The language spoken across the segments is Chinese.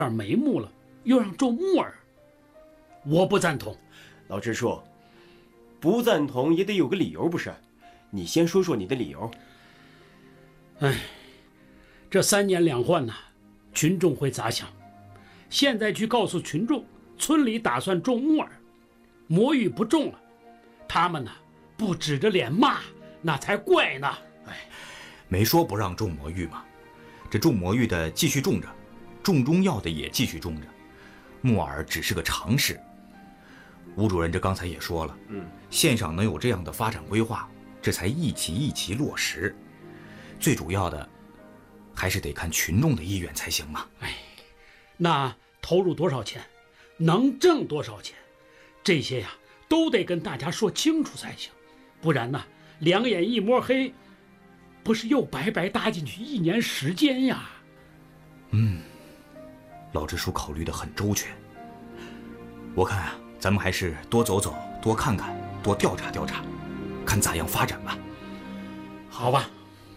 眉目了，又让种木耳，我不赞同。 老支书，不赞同也得有个理由不是？你先说说你的理由。 这3年2换呐，群众会咋想？现在去告诉群众，村里打算种木耳，魔芋不种了，他们呢不指着脸骂，那才怪呢。 没说不让种魔芋嘛，这种魔芋的继续种着，种中药的也继续种着，木耳只是个尝试。吴主任这刚才也说了，县上能有这样的发展规划，这才一期一期落实。最主要的还是得看群众的意愿才行嘛。 那投入多少钱，能挣多少钱，这些呀都得跟大家说清楚才行，不然呢两眼一摸黑，不是又白白搭进去1年时间呀。 老支书考虑得很周全。我看啊，咱们还是多走走，多看看，多调查调查，看咋样发展吧。 好吧。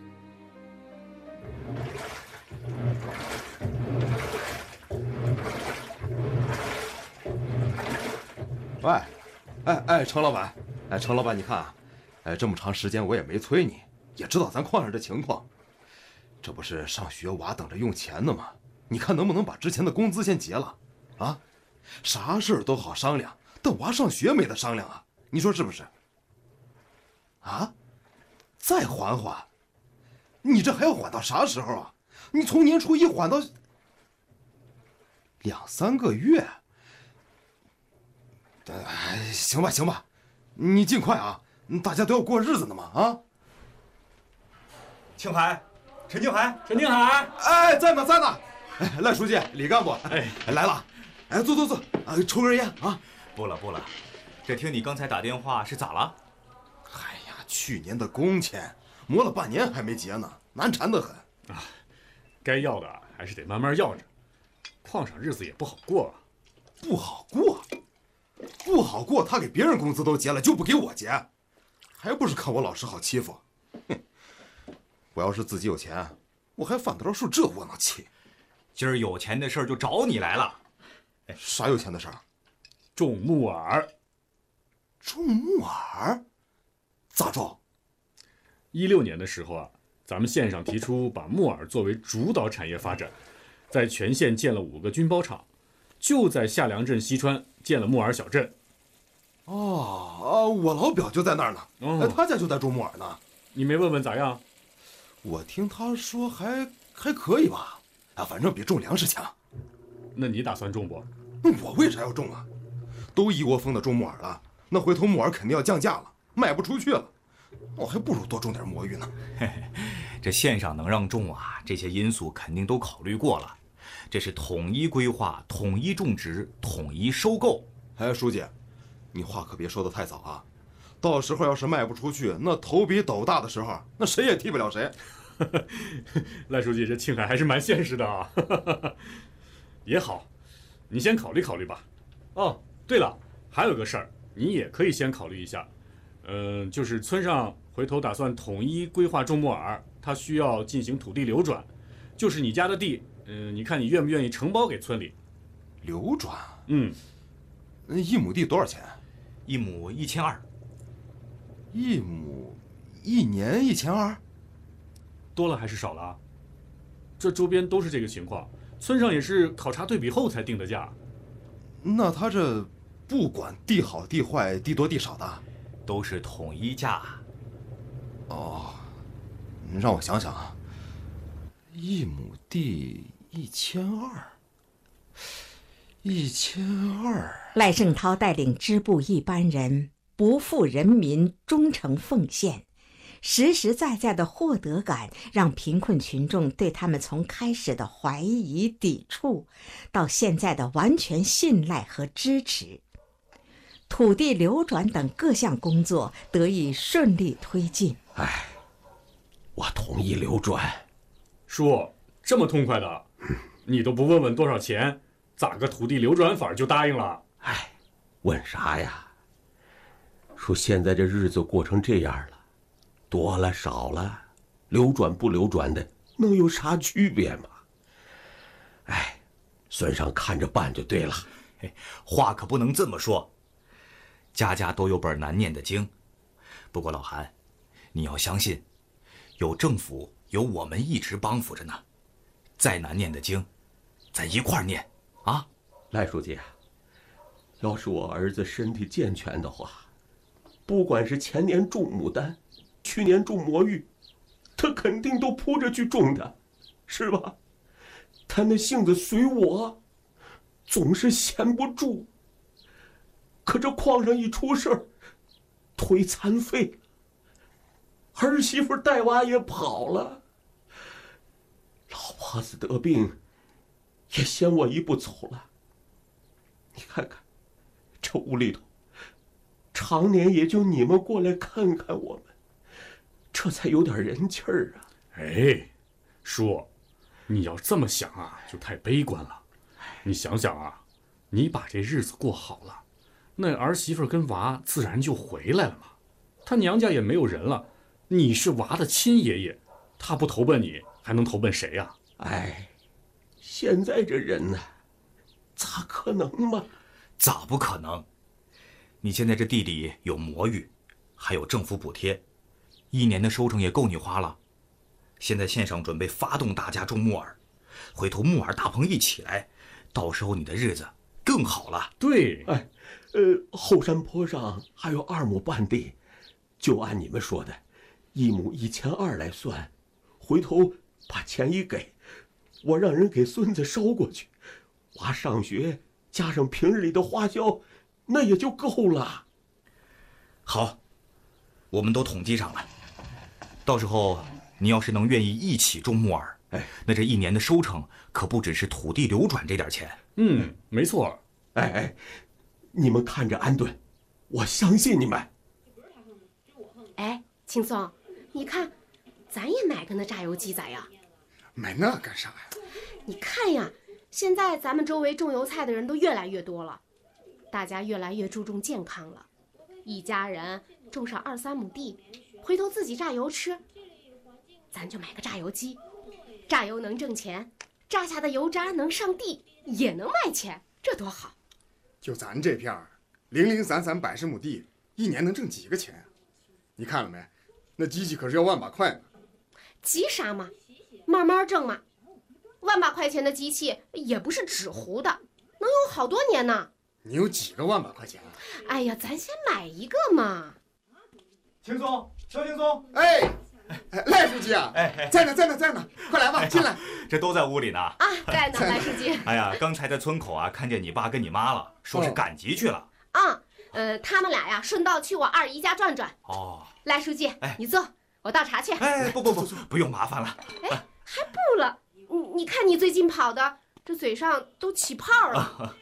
喂，程老板，程老板，你看啊，这么长时间我也没催你，也知道咱矿上的情况，这不是上学娃等着用钱呢吗？你看能不能把之前的工资先结了？啊，啥事儿都好商量，但娃上学没得商量啊，你说是不是？啊，再缓缓，你这还要缓到啥时候啊？你从年初一缓到2、3个月。行吧，你尽快啊，大家都要过日子呢嘛啊！ 庆海，陈庆海， 在呢。赖书记、李干部，来了，坐，抽根烟啊！ 不了，这听你刚才打电话是咋了？ 去年的工钱磨了半年还没结呢，难缠得很啊！该要的还是得慢慢要着，矿上日子也不好过啊。 不好过，他给别人工资都结了，就不给我结，还不是看我老实好欺负？哼！我要是自己有钱，我还犯得着受这窝囊气？ 今儿有钱的事儿就找你来了。 啥有钱的事儿？ 种木耳。 种木耳？咋种 ？16年的时候啊，咱们县上提出把木耳作为主导产业发展，在全县建了5个军包厂，就在下梁镇西川建了木耳小镇。 我老表就在那儿呢，他家就在种木耳呢。 你没问问咋样？ 我听他说还可以吧，反正比种粮食强。 那你打算种不？ 我为啥要种啊？都一窝蜂的种木耳了，那回头木耳肯定要降价了，卖不出去了，我还不如多种点魔芋呢。 这县上能让种啊，这些因素肯定都考虑过了。这是统一规划、统一种植、统一收购。 书记，你话可别说得太早啊！到时候要是卖不出去，那头比斗大的时候，那谁也替不了谁。 赖书记，这庆海还是蛮现实的啊。也好，你先考虑考虑吧。哦，对了，还有个事儿，你也可以先考虑一下。就是村上回头打算统一规划种木耳，它需要进行土地流转，就是你家的地。你看你愿不愿意承包给村里？ 流转？ 那 1亩地多少钱 ？1亩1200。 1亩1年1200？ 多了还是少了？这周边都是这个情况，村上也是考察对比后才定的价。 那他这不管地好地坏、地多地少的， 都是统一价。 让我想想啊，1亩地1200。 赖正涛带领支部一班人不负人民，忠诚奉献，实实在在的获得感让贫困群众对他们从开始的怀疑抵触到现在的完全信赖和支持，土地流转等各项工作得以顺利推进。 我同意流转。 叔，这么痛快的，你都不问问多少钱，咋个土地流转法就答应了？ 问啥呀？说现在这日子过成这样了，多了少了，流转不流转的能有啥区别吗？ 孙上看着办就对了。 话可不能这么说，家家都有本难念的经。不过老韩，你要相信，有政府有我们一直帮扶着呢。再难念的经，咱一块儿念啊！ 赖书记，要是我儿子身体健全的话，不管是前年种牡丹，去年种魔芋，他肯定都扑着去种的，是吧？他那性子随我，总是闲不住。可这矿上一出事儿，腿残废了，儿媳妇带娃也跑了，老婆子得病，也先我一步走了。你看看，这屋里头，常年也就你们过来看看我们，这才有点人气儿啊。 哎，叔，你要这么想啊，就太悲观了。你想想啊，你把这日子过好了，那儿媳妇跟娃自然就回来了嘛。他娘家也没有人了，你是娃的亲爷爷，他不投奔你，还能投奔谁呀？ 哎，现在这人呢，咋可能嘛？ 咋不可能？你现在这地里有魔芋，还有政府补贴，1年的收成也够你花了。现在县上准备发动大家种木耳，回头木耳大棚一起来，到时候你的日子更好了。 对， 哎，后山坡上还有2亩半地，就按你们说的，1亩1200来算，回头把钱一给，我让人给孙子捎过去，娃上学加上平日里的花销，那也就够了。 好，我们都统计上了，到时候你要是能愿意一起种木耳，那这1年的收成可不只是土地流转这点钱。 没错。 哎，你们看着安顿，我相信你们。 哎，青松，你看，咱也买个那榨油机咋样？ 买那干啥呀？ 你看呀，现在咱们周围种油菜的人都越来越多了，大家越来越注重健康了，一家人种上2、3亩地，回头自己榨油吃。咱就买个榨油机，榨油能挣钱，榨下的油渣能上地，也能卖钱，这多好！ 就咱这片儿，零零散散100亩地，1年能挣几个钱啊？你看了没？那机器可是要万把块呢。 急啥嘛，慢慢挣嘛。万把块钱的机器也不是纸糊的，能用好多年呢。 你有几个万把块钱啊？ 哎呀，咱先买一个嘛。 青松，邱青松， 哎，赖书记啊，在呢，快来吧，进来。 这都在屋里呢。 啊，在呢，赖书记。 哎呀，刚才在村口啊，看见你爸跟你妈了，说是赶集去了。 他们俩呀，顺道去我二姨家转转。 哦， 赖书记，你坐，我倒茶去。 哎，不用麻烦了。 哎，还不了？你看你最近跑的，这嘴上都起泡了。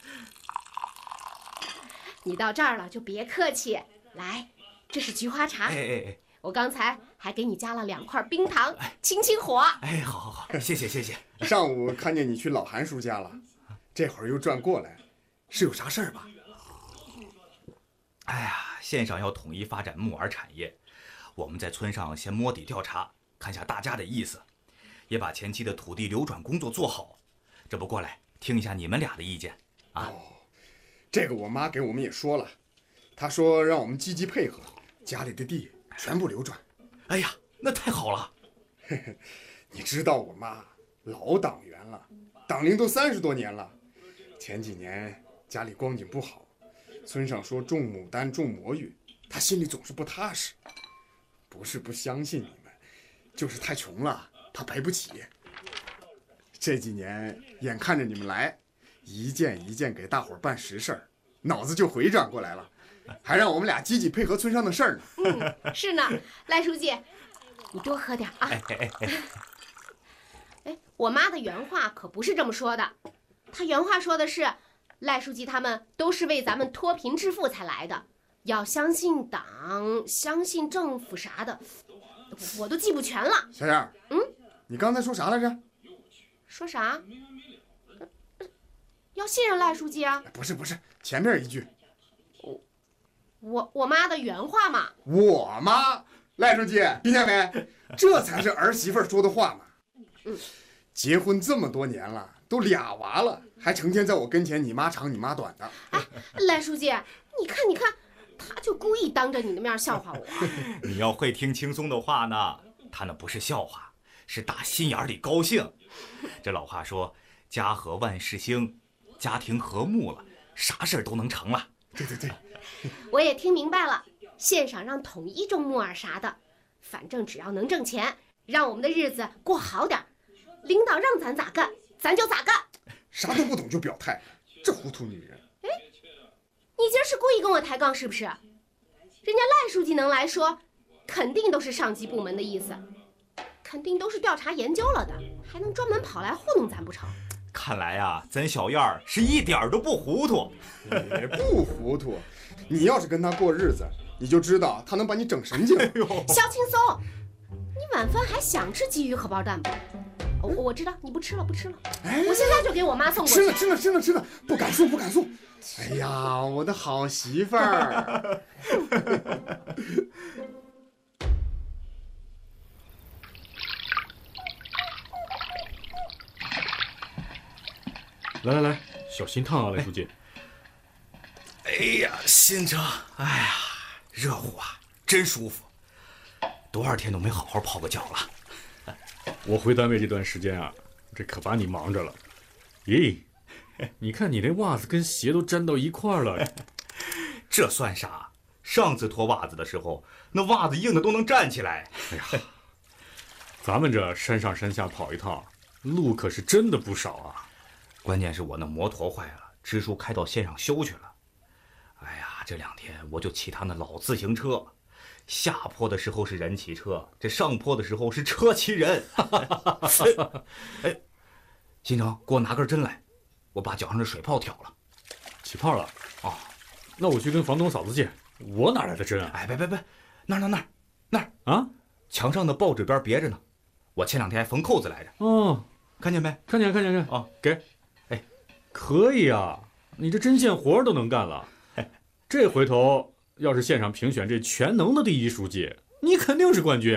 你到这儿了就别客气，来，这是菊花茶。我刚才还给你加了2块冰糖，清火。 哎，好，谢谢。 上午看见你去老韩叔家了，这会儿又转过来，是有啥事儿吧？ 哎呀，县上要统一发展木耳产业，我们在村上先摸底调查，看下大家的意思，也把前期的土地流转工作做好。这不过来听一下你们俩的意见啊？ 这个我妈给我们也说了，她说让我们积极配合，家里的地全部流转。 哎呀，那太好了。 你知道我妈老党员了，党龄都30多年了，前几年家里光景不好，村上说种牡丹种魔芋，她心里总是不踏实。不是不相信你们，就是太穷了，她赔不起。这几年眼看着你们来，一件一件给大伙儿办实事儿，脑子就回转过来了，还让我们俩积极配合村上的事儿呢。是呢，赖书记，你多喝点啊。我妈的原话可不是这么说的，她原话说的是，赖书记他们都是为咱们脱贫致富才来的，要相信党，相信政府啥的，我都记不全了。 小燕，你刚才说啥来着？ 说啥？要信任赖书记啊？ 不是，前面一句。 我妈的原话嘛。 我妈，赖书记，听见没？这才是儿媳妇说的话嘛。结婚这么多年了， 都俩娃了，还成天在我跟前你妈长你妈短的。 哎，赖书记，你看，他就故意当着你的面笑话我。 你要会听轻松的话呢，他那不是笑话，是打心眼里高兴。这老话说，家和万事兴，家庭和睦了，啥事儿都能成了。 对， 我也听明白了，县上让统一种木耳啥的，反正只要能挣钱，让我们的日子过好点，领导让咱咋干，咱就咋干。 啥都不懂就表态，这糊涂女人。 哎，你今儿是故意跟我抬杠是不是？人家赖书记能来说，肯定都是上级部门的意思，肯定都是调查研究了的，还能专门跑来糊弄咱不成？ 看来啊，咱小燕儿是一点都不糊涂。 也不糊涂，你要是跟他过日子，你就知道他能把你整神经。 小轻松，你晚饭还想吃鲫鱼荷包蛋不？我知道你不吃了， 哎， 我现在就给我妈送过去。 吃了，不敢送。哎呀，我的好媳妇儿。 来，小心烫啊，赖书记。 哎呀，心着，哎呀，热乎啊，真舒服。多少天都没好好泡个脚了。 我回单位这段时间啊，这可把你忙着了。咦，你看你那袜子跟鞋都粘到一块儿了。 这算啥？上次脱袜子的时候，那袜子硬的都能站起来。 哎呀，咱们这山上山下跑一趟，路可是真的不少啊。 关键是我那摩托坏了，支书开到县上修去了。哎呀，这2天我就骑他那老自行车，下坡的时候是人骑车，这上坡的时候是车骑人。哎，新城，给我拿根针来，我把脚上的水泡挑了。 起泡了啊？那我去跟房东嫂子借，我哪来的针啊？ 哎，别，那儿啊， 墙上的报纸边别着呢，我前2天还缝扣子来着。 哦， 看见没？ 看见哦， 给。哎，可以啊，你这针线活都能干了。这回头要是县上评选这全能的第1书记，你肯定是冠军。